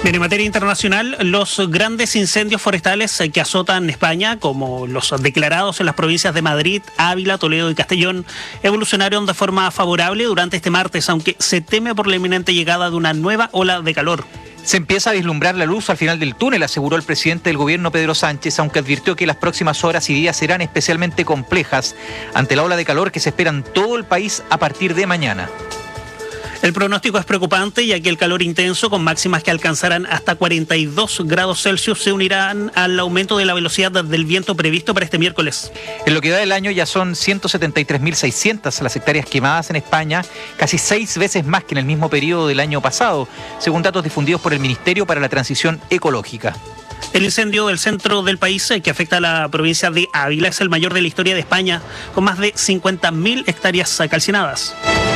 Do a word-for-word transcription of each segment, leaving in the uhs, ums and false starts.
Bien, en materia internacional, los grandes incendios forestales que azotan España, como los declarados en las provincias de Madrid, Ávila, Toledo y Castellón, evolucionaron de forma favorable durante este martes, aunque se teme por la inminente llegada de una nueva ola de calor. Se empieza a vislumbrar la luz al final del túnel, aseguró el presidente del gobierno Pedro Sánchez, aunque advirtió que las próximas horas y días serán especialmente complejas ante la ola de calor que se espera en todo el país a partir de mañana. El pronóstico es preocupante, ya que el calor intenso, con máximas que alcanzarán hasta cuarenta y dos grados Celsius, se unirán al aumento de la velocidad del viento previsto para este miércoles. En lo que va del año ya son ciento setenta y tres mil seiscientas las hectáreas quemadas en España, casi seis veces más que en el mismo periodo del año pasado, según datos difundidos por el Ministerio para la Transición Ecológica. El incendio del centro del país, que afecta a la provincia de Ávila, es el mayor de la historia de España, con más de cincuenta mil hectáreas calcinadas.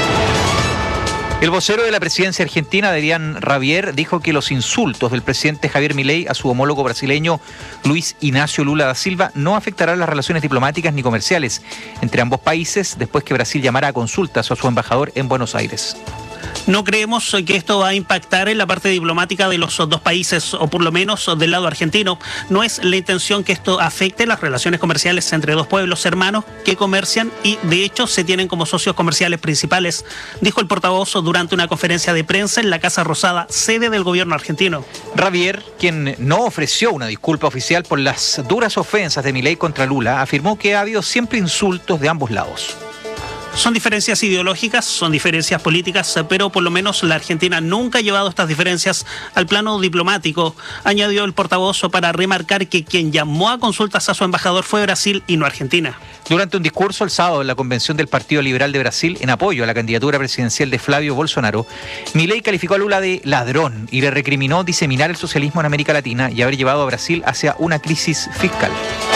El vocero de la presidencia argentina, Adrián Rabier, dijo que los insultos del presidente Javier Milei a su homólogo brasileño Luis Inácio Lula da Silva no afectarán las relaciones diplomáticas ni comerciales entre ambos países después que Brasil llamara a consultas a su embajador en Buenos Aires. No creemos que esto va a impactar en la parte diplomática de los dos países, o por lo menos del lado argentino. No es la intención que esto afecte las relaciones comerciales entre dos pueblos hermanos que comercian y, de hecho, se tienen como socios comerciales principales, dijo el portavoz durante una conferencia de prensa en la Casa Rosada, sede del gobierno argentino. Rabier, quien no ofreció una disculpa oficial por las duras ofensas de Milei contra Lula, afirmó que ha habido siempre insultos de ambos lados. Son diferencias ideológicas, son diferencias políticas, pero por lo menos la Argentina nunca ha llevado estas diferencias al plano diplomático, añadió el portavoz para remarcar que quien llamó a consultas a su embajador fue Brasil y no Argentina. Durante un discurso el sábado en la convención del Partido Liberal de Brasil en apoyo a la candidatura presidencial de Flavio Bolsonaro, Milei calificó a Lula de ladrón y le recriminó diseminar el socialismo en América Latina y haber llevado a Brasil hacia una crisis fiscal.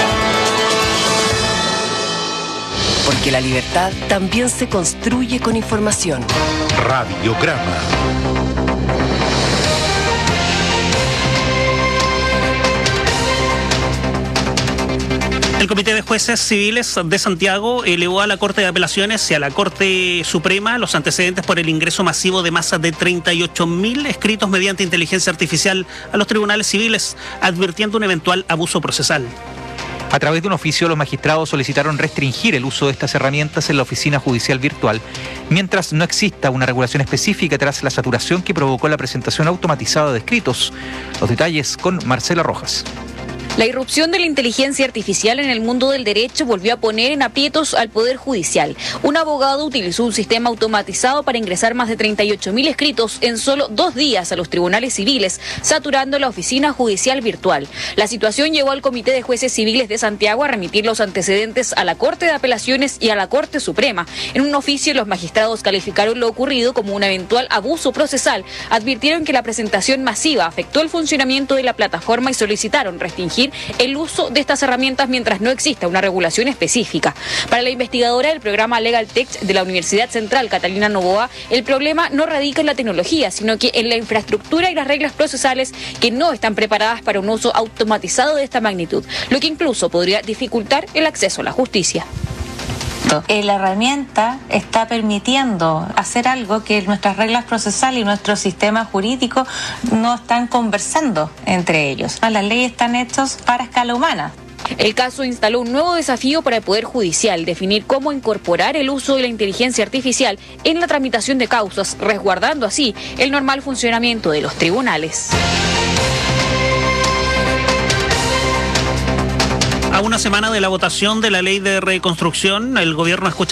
Porque la libertad también se construye con información. Radiograma. El Comité de Jueces Civiles de Santiago elevó a la Corte de Apelaciones y a la Corte Suprema los antecedentes por el ingreso masivo de más de treinta y ocho mil escritos mediante inteligencia artificial a los tribunales civiles, advirtiendo un eventual abuso procesal. A través de un oficio, los magistrados solicitaron restringir el uso de estas herramientas en la oficina judicial virtual, mientras no exista una regulación específica tras la saturación que provocó la presentación automatizada de escritos. Los detalles con Marcela Rojas. La irrupción de la inteligencia artificial en el mundo del derecho volvió a poner en aprietos al Poder Judicial. Un abogado utilizó un sistema automatizado para ingresar más de treinta y ocho mil escritos en solo dos días a los tribunales civiles, saturando la oficina judicial virtual. La situación llevó al Comité de Jueces Civiles de Santiago a remitir los antecedentes a la Corte de Apelaciones y a la Corte Suprema. En un oficio, los magistrados calificaron lo ocurrido como un eventual abuso procesal, advirtieron que la presentación masiva afectó el funcionamiento de la plataforma y solicitaron restringir el uso de estas herramientas mientras no exista una regulación específica. Para la investigadora del programa Legal Tech de la Universidad Central, Catalina Novoa, el problema no radica en la tecnología, sino que en la infraestructura y las reglas procesales que no están preparadas para un uso automatizado de esta magnitud, lo que incluso podría dificultar el acceso a la justicia. La herramienta está permitiendo hacer algo que nuestras reglas procesales y nuestro sistema jurídico no están conversando entre ellos. Las leyes están hechas para escala humana. El caso instaló un nuevo desafío para el Poder Judicial, definir cómo incorporar el uso de la inteligencia artificial en la tramitación de causas, resguardando así el normal funcionamiento de los tribunales. A una semana de la votación de la ley de reconstrucción, el gobierno escucha